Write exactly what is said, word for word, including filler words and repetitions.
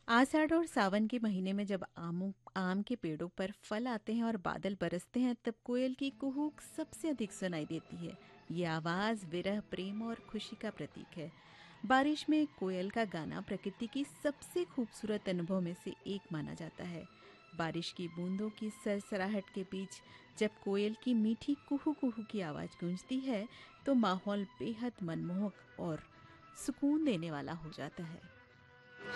आषाढ़ और सावन के महीने में जब आमों आम के पेड़ों पर फल आते हैं और बादल बरसते हैं, तब कोयल की कुहूक सबसे अधिक सुनाई देती है। ये आवाज विरह, प्रेम और खुशी का प्रतीक है। बारिश में कोयल का गाना प्रकृति की सबसे खूबसूरत अनुभव में से एक माना जाता है। बारिश की बूंदों की सरसराहट के बीच जब कोयल की मीठी कुहू कुहू की आवाज गूंजती है, तो माहौल बेहद मनमोहक और सुकून देने वाला हो जाता है।